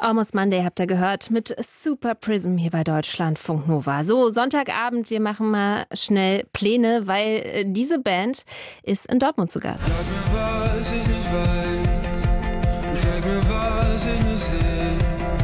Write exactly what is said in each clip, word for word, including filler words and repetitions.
Almost Monday habt ihr gehört mit Super Prism hier bei Deutschlandfunk Nova. So, Sonntagabend, wir machen mal schnell Pläne, weil äh, diese Band ist in Dortmund zu Gast. Sag mir, was ich nicht weiß, und zeig mir, was ich nicht sehe.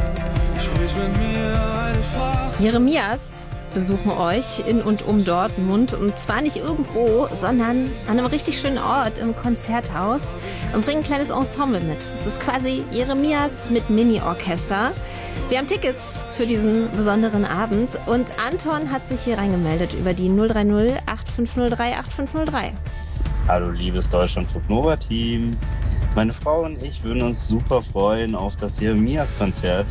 Sprich mit mir eine Sprache. Jeremias besuchen euch in und um Dortmund, und zwar nicht irgendwo, sondern an einem richtig schönen Ort im Konzerthaus, und bringen ein kleines Ensemble mit. Es ist quasi Jeremias mit Mini-Orchester. Wir haben Tickets für diesen besonderen Abend und Anton hat sich hier reingemeldet über die null drei null acht fünf null drei acht fünf null drei. Hallo liebes Deutschlandfunk Nova Team. Meine Frau und ich würden uns super freuen auf das Jeremias-Konzert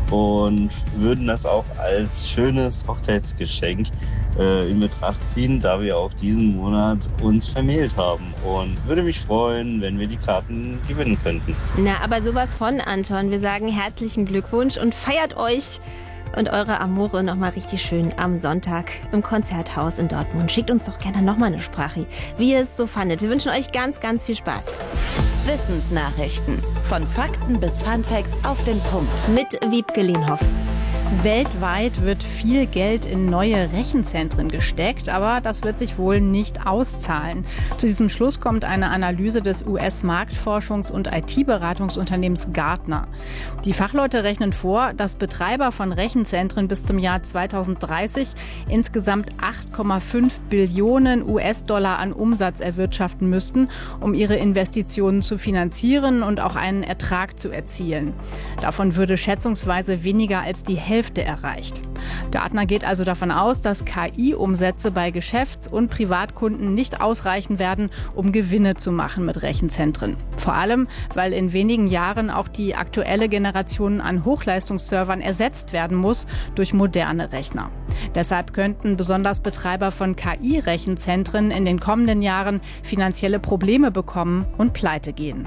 und würden das auch als schönes Hochzeitsgeschenk äh, in Betracht ziehen, da wir auch diesen Monat uns vermählt haben. Und würde mich freuen, wenn wir die Karten gewinnen könnten. Na, aber sowas von, Anton. Wir sagen herzlichen Glückwunsch und feiert euch und eure Amore nochmal richtig schön am Sonntag im Konzerthaus in Dortmund. Schickt uns doch gerne nochmal eine Sprache, wie ihr es so fandet. Wir wünschen euch ganz, ganz viel Spaß. Wissensnachrichten. Von Fakten bis Funfacts auf den Punkt. Mit Wiebke Lehnhoff. Weltweit wird viel Geld in neue Rechenzentren gesteckt, aber das wird sich wohl nicht auszahlen. Zu diesem Schluss kommt eine Analyse des U S-Marktforschungs- und I T-Beratungsunternehmens Gartner. Die Fachleute rechnen vor, dass Betreiber von Rechenzentren bis zum Jahr zweitausenddreißig insgesamt acht Komma fünf Billionen U S-Dollar an Umsatz erwirtschaften müssten, um ihre Investitionen zu finanzieren und auch einen Ertrag zu erzielen. Davon würde schätzungsweise weniger als die Hälfte erreicht. Gartner geht also davon aus, dass K I-Umsätze bei Geschäfts- und Privatkunden nicht ausreichen werden, um Gewinne zu machen mit Rechenzentren. Vor allem, weil in wenigen Jahren auch die aktuelle Generation an Hochleistungsservern ersetzt werden muss durch moderne Rechner. Deshalb könnten besonders Betreiber von K I-Rechenzentren in den kommenden Jahren finanzielle Probleme bekommen und pleite gehen.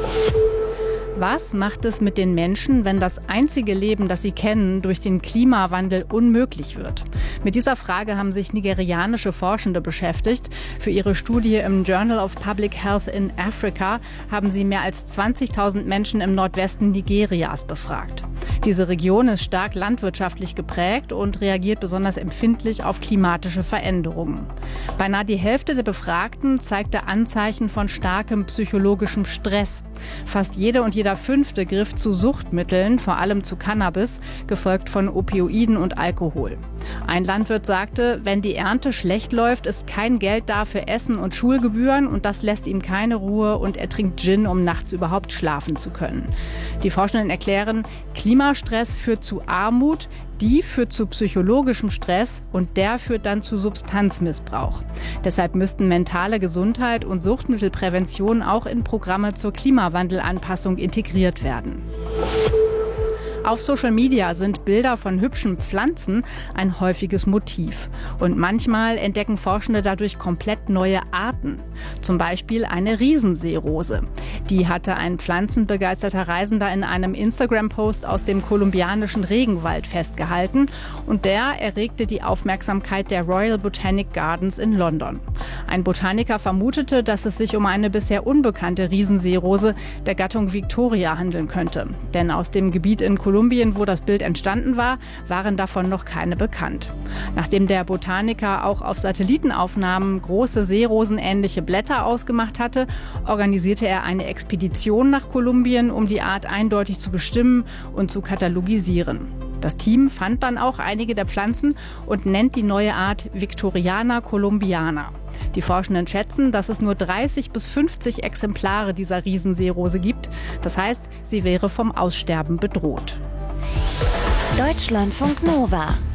Was macht es mit den Menschen, wenn das einzige Leben, das sie kennen, durch den Klimawandel unmöglich wird? Mit dieser Frage haben sich nigerianische Forschende beschäftigt. Für ihre Studie im Journal of Public Health in Africa haben sie mehr als zwanzigtausend Menschen im Nordwesten Nigerias befragt. Diese Region ist stark landwirtschaftlich geprägt und reagiert besonders empfindlich auf klimatische Veränderungen. Beinahe die Hälfte der Befragten zeigte Anzeichen von starkem psychologischem Stress. Fast jede und jeder Fünfte griff zu Suchtmitteln, vor allem zu Cannabis, gefolgt von Opioiden und Alkohol. Ein Landwirt sagte, wenn die Ernte schlecht läuft, ist kein Geld da für Essen und Schulgebühren, und das lässt ihm keine Ruhe, und er trinkt Gin, um nachts überhaupt schlafen zu können. Die Forschenden erklären, Klimastress führt zu Armut, die führt zu psychologischem Stress und der führt dann zu Substanzmissbrauch. Deshalb müssten mentale Gesundheit und Suchtmittelprävention auch in Programme zur Klimawandelanpassung integriert werden. Auf Social Media sind Bilder von hübschen Pflanzen ein häufiges Motiv. Und manchmal entdecken Forschende dadurch komplett neue Arten. Zum Beispiel eine Riesenseerose. Die hatte ein pflanzenbegeisterter Reisender in einem Instagram-Post aus dem kolumbianischen Regenwald festgehalten. Und der erregte die Aufmerksamkeit der Royal Botanic Gardens in London. Ein Botaniker vermutete, dass es sich um eine bisher unbekannte Riesenseerose der Gattung Victoria handeln könnte. Denn aus dem Gebiet in Kolumbien, Kolumbien, wo das Bild entstanden war, waren davon noch keine bekannt. Nachdem der Botaniker auch auf Satellitenaufnahmen große seerosenähnliche Blätter ausgemacht hatte, organisierte er eine Expedition nach Kolumbien, um die Art eindeutig zu bestimmen und zu katalogisieren. Das Team fand dann auch einige der Pflanzen und nennt die neue Art Victoriana columbiana. Die Forschenden schätzen, dass es nur dreißig bis fünfzig Exemplare dieser Riesenseerose gibt. Das heißt, sie wäre vom Aussterben bedroht. Deutschlandfunk Nova.